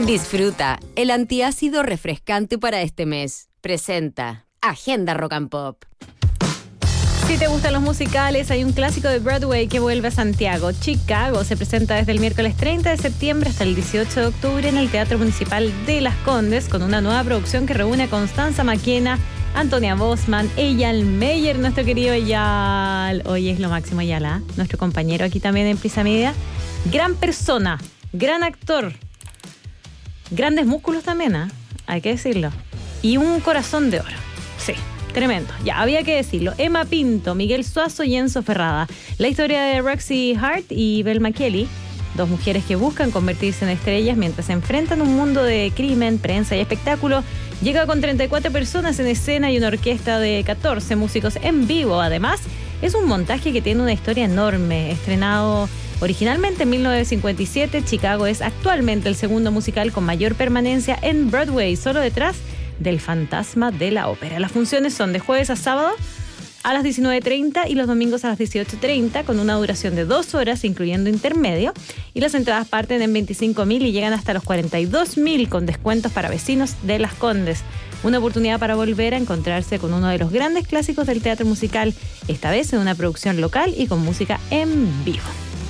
Disfruta el antiácido refrescante para este mes. Presenta Agenda Rock and Pop. Si te gustan los musicales, hay un clásico de Broadway que vuelve a Santiago. Chicago se presenta desde el miércoles 30 de septiembre hasta el 18 de octubre en el Teatro Municipal de Las Condes, con una nueva producción que reúne a Constanza Maquena, Antonia Bosman, Eyal Meyer, nuestro querido Eyal. Hoy es lo máximo Eyal, ¿eh? Nuestro compañero aquí también en Prisa Media. Gran persona, gran actor, grandes músculos también, ¿eh? Hay que decirlo. Y un corazón de oro. Sí. Tremendo, ya había que decirlo. Emma Pinto, Miguel Suazo y Enzo Ferrada. La historia de Roxy Hart y Velma Kelly, dos mujeres que buscan convertirse en estrellas mientras se enfrentan a un mundo de crimen, prensa y espectáculo. Llega con 34 personas en escena y una orquesta de 14 músicos en vivo. Además, es un montaje que tiene una historia enorme. Estrenado originalmente en 1957, Chicago es actualmente el segundo musical con mayor permanencia en Broadway, solo detrás del Fantasma de la Ópera. Las funciones son de jueves a sábado a las 19:30 y los domingos a las 18:30, con una duración de 2 horas, incluyendo intermedio, y las entradas parten en 25.000 y llegan hasta los 42.000 con descuentos para vecinos de Las Condes. Una oportunidad para volver a encontrarse con uno de los grandes clásicos del teatro musical, esta vez en una producción local y con música en vivo.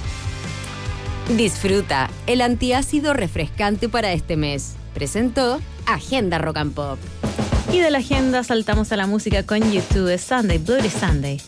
Disfruta el antiácido refrescante para este mes. Presentó Agenda Rock and Pop. Y de la agenda saltamos a la música con YouTube, Sunday, Bloody Sunday.